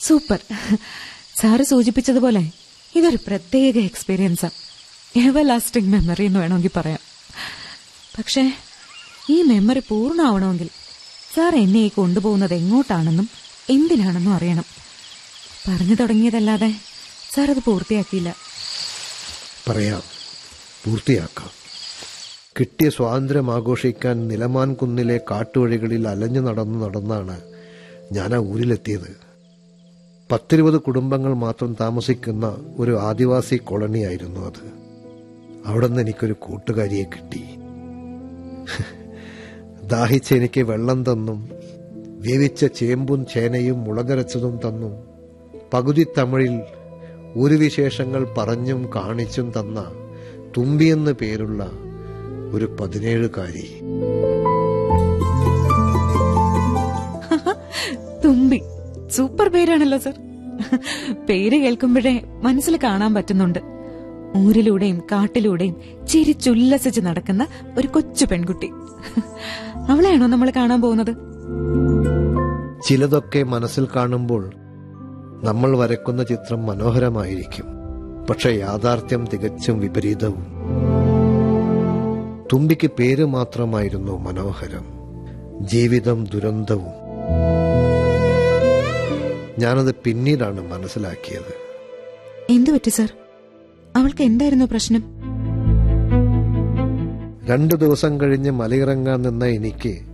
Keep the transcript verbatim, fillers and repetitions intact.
Super. Sir സൂചിപ്പിച്ചതുപോലെ ഇതൊരു പ്രത്യേക എക്സ്പീരിയൻസാ. എവർ ലാസ്റ്റിംഗ് മെമ്മറി എന്ന് വേണമെങ്കിൽ പറയാം. പക്ഷേ ഈ മെമ്മറി പൂർണ്ണമാവണമെങ്കിൽ സാർ എന്നെ ഈ കൊണ്ടുപോകുന്നത് എങ്ങോട്ടാണെന്നും എന്തിനാണെന്നും അറിയണം. പറഞ്ഞു തുടങ്ങിയതല്ലാതെ സാർ അത് പൂർത്തിയാക്കിയില്ല. പറയാം, പൂർത്തിയാക്കാം. കിട്ടിയ സ്വാതന്ത്ര്യം ആഘോഷിക്കാൻ നിലമാൻ കുന്നിലെ കാട്ടുവഴികളിൽ അലഞ്ഞു നടന്നു നടന്നാണ് ഞാൻ ആ ഊരിലെത്തിയത്. പത്തിരുപത് കുടുംബങ്ങൾ മാത്രം താമസിക്കുന്ന ഒരു ആദിവാസി കോളനിയായിരുന്നു അത്. അവിടെ നിന്ന് എനിക്കൊരു കൂട്ടുകാരിയെ കിട്ടി. ദാഹിച്ച് എനിക്ക് വെള്ളം തന്നും വേവിച്ച ചേമ്പും ചേനയും മുളകരച്ചതും തന്നും പകുതി തമിഴിൽ ഒരു വിശേഷങ്ങൾ പറഞ്ഞും കാണിച്ചും തന്ന തുമ്പിയെന്ന് പേരുള്ള ഒരു പതിനേഴുകാരി. തുമ്പി സൂപ്പർ പേരാണല്ലോ സർ. പേര് കേൾക്കുമ്പോഴേ മനസ്സിൽ കാണാൻ പറ്റുന്നുണ്ട്. ഊരിലൂടെയും കാട്ടിലൂടെയും ചിരിച്ചുല്ലസിച്ച് നടക്കുന്ന ഒരു കൊച്ചു പെൺകുട്ടി. അവളെയാണോ നമ്മൾ കാണാൻ പോകുന്നത്? ചിലതൊക്കെ മനസ്സിൽ കാണുമ്പോൾ നമ്മൾ വരക്കുന്ന ചിത്രം മനോഹരമായിരിക്കും. പക്ഷെ യാഥാർത്ഥ്യം തികച്ചും വിപരീതവും. തുമ്പിക്ക് പേര് മാത്രമായിരുന്നു മനോഹരം, ജീവിതം ദുരന്തവും. ഞാനത് പിന്നീടാണ് മനസ്സിലാക്കിയത്. എന്തു പറ്റി സർ? അവൾക്ക് എന്തായിരുന്നു പ്രശ്നം? രണ്ടു ദിവസം കഴിഞ്ഞ് മലയിറങ്ങാൻ നിന്ന എനിക്ക്